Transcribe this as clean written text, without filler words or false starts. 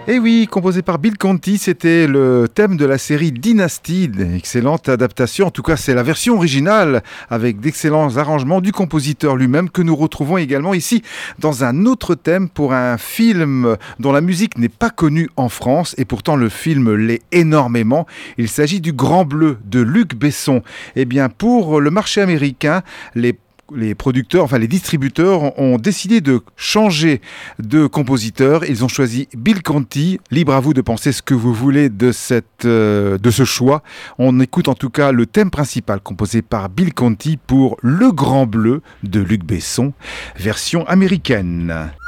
Et oui, composé par Bill Conti, c'était le thème de la série Dynasty. Excellente adaptation, en tout cas c'est la version originale avec d'excellents arrangements du compositeur lui-même que nous retrouvons également ici dans un autre thème pour un film dont la musique n'est pas connue en France et pourtant le film l'est énormément. Il s'agit du Grand Bleu de Luc Besson. Eh bien pour le marché américain, les producteurs, enfin les distributeurs ont décidé de changer de compositeur. Ils ont choisi Bill Conti. Libre à vous de penser ce que vous voulez de ce choix. On écoute en tout cas le thème principal composé par Bill Conti pour Le Grand Bleu de Luc Besson, version américaine.